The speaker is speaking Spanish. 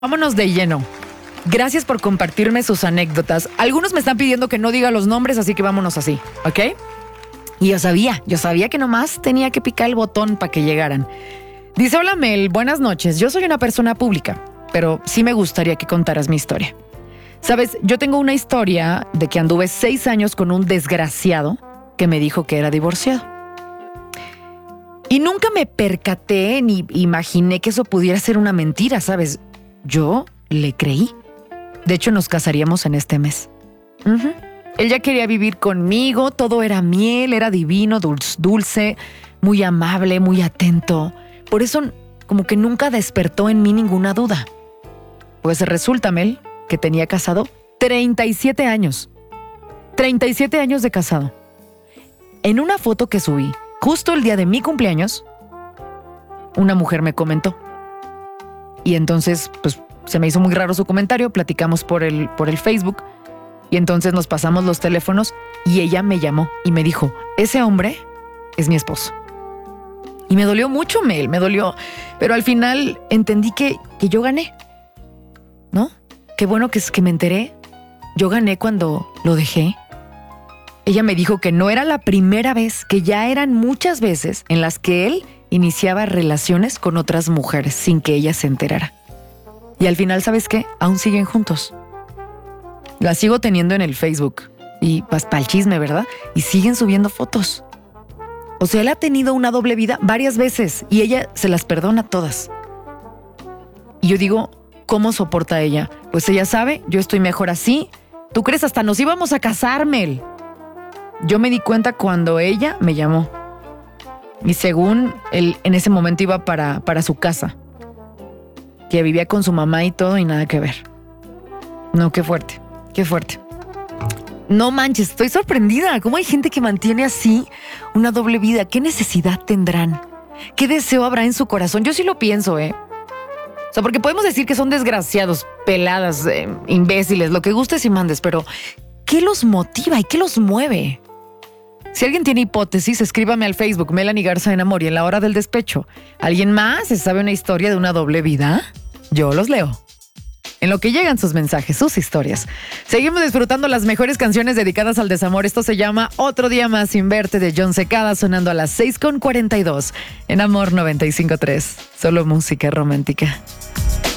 Vámonos de lleno. Gracias por compartirme sus anécdotas. Algunos me están pidiendo que no diga los nombres, así que vámonos así, ¿ok? Y yo sabía que nomás tenía que picar el botón para que llegaran. Dice, hola Mel, buenas noches. Yo soy una persona pública, pero sí me gustaría que contaras mi historia. Sabes, yo tengo una historia de que anduve 6 años con un desgraciado que me dijo que era divorciado. Y nunca me percaté ni imaginé que eso pudiera ser una mentira, ¿sabes? Yo le creí. De hecho, nos casaríamos en este mes. Él ya quería vivir conmigo, todo era miel, era divino, dulce, muy amable, muy atento. Por eso, como que nunca despertó en mí ninguna duda. Pues resulta, Mel, que tenía casado 37 años. 37 años de casado. En una foto que subí, justo el día de mi cumpleaños, una mujer me comentó. Y entonces, pues, se me hizo muy raro su comentario, platicamos por el Facebook, y entonces nos pasamos los teléfonos, y ella me llamó y me dijo, ese hombre es mi esposo. Y me dolió mucho, Mel, me dolió, pero al final entendí que yo gané, ¿no? Qué bueno que me enteré. Yo gané cuando lo dejé. Ella me dijo que no era la primera vez, que ya eran muchas veces en las que él iniciaba relaciones con otras mujeres sin que ella se enterara. Y al final, ¿sabes qué? Aún siguen juntos. La sigo teniendo en el Facebook. Y pues para el chisme, ¿verdad? Y siguen subiendo fotos. O sea, él ha tenido una doble vida varias veces y ella se las perdona todas. Y yo digo, ¿cómo soporta ella? Pues ella sabe, yo estoy mejor así. ¿Tú crees? Hasta nos íbamos a casar, Mel. Yo me di cuenta cuando ella me llamó. Y según él en ese momento iba para su casa. Que vivía con su mamá y todo y nada que ver. No, qué fuerte, qué fuerte. No manches, estoy sorprendida. ¿Cómo hay gente que mantiene así una doble vida? ¿Qué necesidad tendrán? ¿Qué deseo habrá en su corazón? Yo sí lo pienso, O sea, porque podemos decir que son desgraciados, peladas, imbéciles, lo que gustes y mandes, pero ¿qué los motiva y qué los mueve? Si alguien tiene hipótesis, escríbame al Facebook, Melanie Garza en Amor y en la hora del despecho. ¿Alguien más sabe una historia de una doble vida? Yo los leo. En lo que llegan sus mensajes, sus historias. Seguimos disfrutando las mejores canciones dedicadas al desamor. Esto se llama Otro Día Más Sin Verte de Jon Secada, sonando a las 6:42 en Amor 95.3. Solo música romántica.